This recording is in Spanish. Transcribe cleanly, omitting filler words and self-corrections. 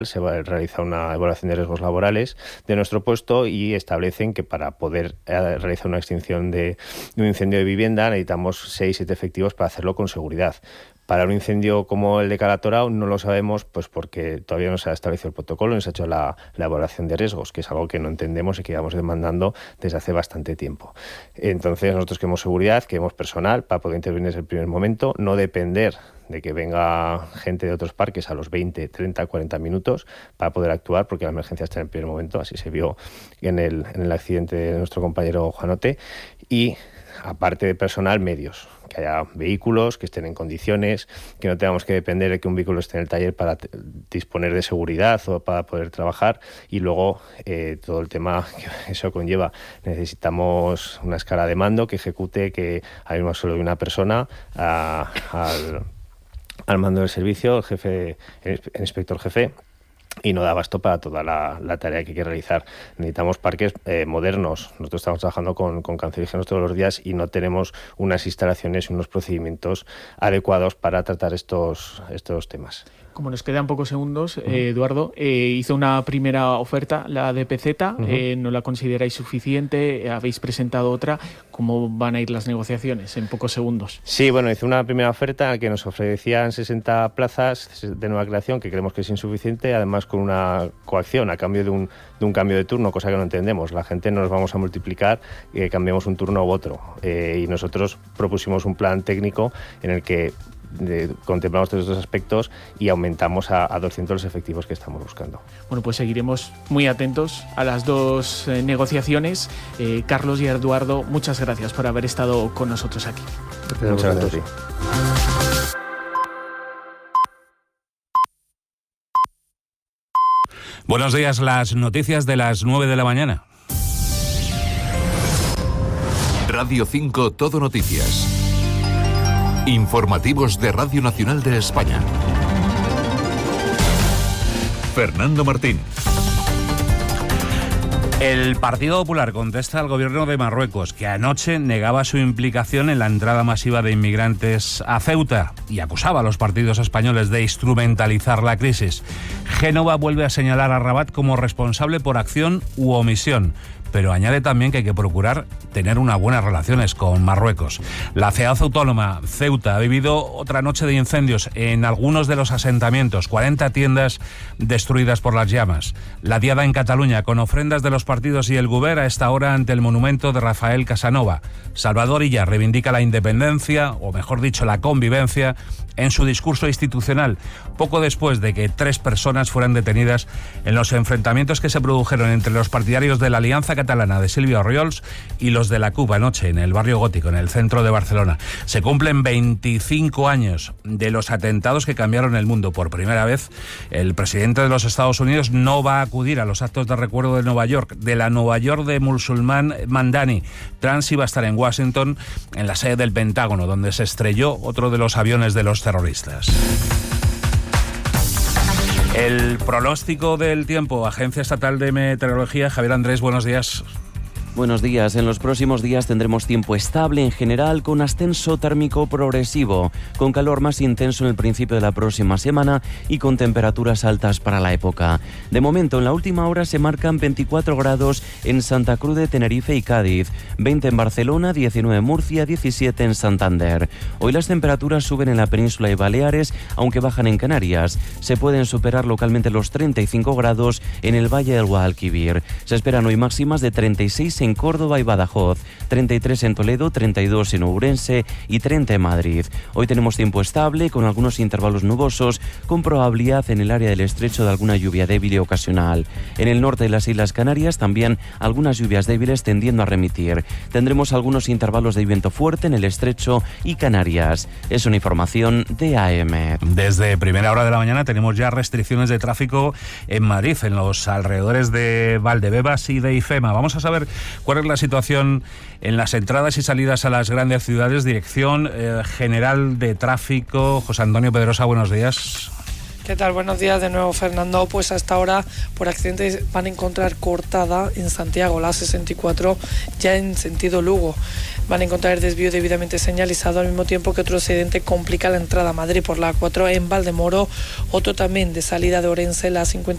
se va a realizar una evaluación de riesgos laborales de nuestro puesto y establecen que para poder realizar una extinción de un incendio de vivienda necesitamos 6-7 efectivos para hacerlo con seguridad. Para un incendio como el de Calatorao no lo sabemos, pues porque todavía no se ha establecido el protocolo, no se ha hecho la evaluación de riesgos, que es algo que no entendemos y que llevamos demandando desde hace bastante tiempo. Entonces nosotros queremos seguridad, queremos personal para poder intervenir desde el primer momento, no depender de que venga gente de otros parques a los 20, 30, 40 minutos para poder actuar, porque la emergencia está en el primer momento, así se vio en el accidente de nuestro compañero Juanote, y aparte de personal, medios, que haya vehículos que estén en condiciones, que no tengamos que depender de que un vehículo esté en el taller para disponer de seguridad o para poder trabajar, y luego todo el tema que eso conlleva. Necesitamos una escala de mando que ejecute, que hay solo una persona al mando del servicio, el inspector jefe, y no da abasto para toda la tarea que hay que realizar. Necesitamos parques modernos. Nosotros estamos trabajando con cancerígenos todos los días y no tenemos unas instalaciones y unos procedimientos adecuados para tratar estos temas. Como nos quedan pocos segundos, Eduardo, hizo una primera oferta, la DPZ, no la consideráis suficiente, habéis presentado otra. ¿Cómo van a ir las negociaciones en pocos segundos? Sí, bueno, hizo una primera oferta que nos ofrecían 60 plazas de nueva creación, que creemos que es insuficiente, además con una coacción a cambio de un cambio de turno, cosa que no entendemos. La gente no nos vamos a multiplicar y cambiamos un turno u otro. Y nosotros propusimos un plan técnico en el que contemplamos todos estos aspectos y aumentamos a 200 los efectivos que estamos buscando. Bueno, pues seguiremos muy atentos a las dos negociaciones. Carlos y Eduardo, muchas gracias por haber estado con nosotros aquí. Muchas gracias a ti. Buenos días, las noticias de las 9 de la mañana. Radio 5 Todo Noticias. Informativos de Radio Nacional de España. Fernando Martín. El Partido Popular contesta al gobierno de Marruecos, que anoche negaba su implicación en la entrada masiva de inmigrantes a Ceuta y acusaba a los partidos españoles de instrumentalizar la crisis. Génova vuelve a señalar a Rabat como responsable por acción u omisión, pero añade también que hay que procurar tener unas buenas relaciones con Marruecos. La ciudad autónoma Ceuta ha vivido otra noche de incendios en algunos de los asentamientos, 40 tiendas destruidas por las llamas. La diada en Cataluña, con ofrendas de los partidos y el Govern a esta hora ante el monumento de Rafael Casanova. Salvador Illa reivindica la independencia, o mejor dicho, la convivencia, en su discurso institucional, poco después de que 3 personas fueran detenidas en los enfrentamientos que se produjeron entre los partidarios de la Alianza Catalana de Silvio Orriols y los de la CUP anoche en el barrio Gótico, en el centro de Barcelona. Se cumplen 25 años de los atentados que cambiaron el mundo. Por primera vez, el presidente de los Estados Unidos no va a acudir a los actos de recuerdo de Nueva York, de la Nueva York de Musulmán Mandani. Trump iba a estar en Washington, en la sede del Pentágono, donde se estrelló otro de los aviones de los terroristas. El pronóstico del tiempo, Agencia Estatal de Meteorología. Javier Andrés, buenos días. Buenos días. En los próximos días tendremos tiempo estable en general, con ascenso térmico progresivo, con calor más intenso en el principio de la próxima semana y con temperaturas altas para la época. De momento, en la última hora se marcan 24 grados en Santa Cruz de Tenerife y Cádiz, 20 en Barcelona, 19 en Murcia, 17 en Santander. Hoy las temperaturas suben en la península y Baleares, aunque bajan en Canarias. Se pueden superar localmente los 35 grados en el Valle del Guadalquivir. Se esperan hoy máximas de 36 en Córdoba y Badajoz, 33 en Toledo, 32 en Ourense y 30 en Madrid. Hoy tenemos tiempo estable, con algunos intervalos nubosos, con probabilidad en el área del estrecho de alguna lluvia débil y ocasional. En el norte de las Islas Canarias también algunas lluvias débiles tendiendo a remitir. Tendremos algunos intervalos de viento fuerte en el estrecho y Canarias. Es una información de AEMET. Desde primera hora de la mañana tenemos ya restricciones de tráfico en Madrid, en los alrededores de Valdebebas y de IFEMA. Vamos a saber cuál es la situación en las entradas y salidas a las grandes ciudades. Dirección General de Tráfico, José Antonio Pedrosa, buenos días. ¿Qué tal? Buenos días de nuevo, Fernando. Pues hasta ahora, por accidentes, van a encontrar cortada en Santiago la A64, ya en sentido Lugo. Van a encontrar el desvío debidamente señalizado, al mismo tiempo que otro accidente complica la entrada a Madrid por la A4 en Valdemoro, otro también de salida de Orense, la A50